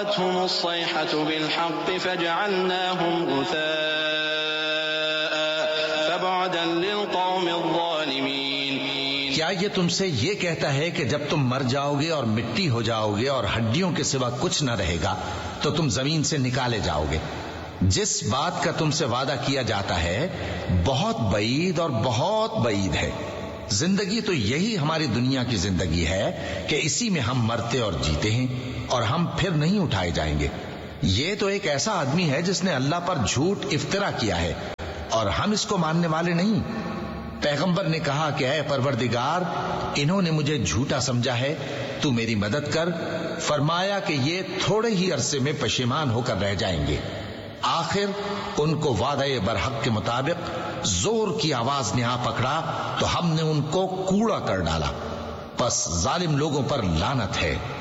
क्या ये तुमसे ये कहता है कि जब तुम मर जाओगे और मिट्टी हो जाओगे और हड्डियों के सिवा कुछ न रहेगा तो तुम जमीन से निकाले जाओगे? जिस बात का तुमसे वादा किया जाता है बहुत बईद और बहुत बईद है। जिंदगी तो यही हमारी दुनिया की जिंदगी है कि इसी में हम मरते और जीते हैं और हम फिर नहीं उठाए जाएंगे। ये तो एक ऐसा आदमी है जिसने अल्लाह पर झूठ इफ्तिरा किया है और हम इसको मानने वाले नहीं। पैगंबर ने कहा कि ऐ परवरदिगार, इन्होंने मुझे झूठा समझा है, तू मेरी मदद कर। फरमाया कि ये थोड़े ही अरसे में पशेमान होकर रह जाएंगे। आखिर उनको वादे बरहक के मुताबिक जोर की आवाज ने आ पकड़ा तो हमने उनको कूड़ा कर डाला। बस जालिम लोगों पर लानत है।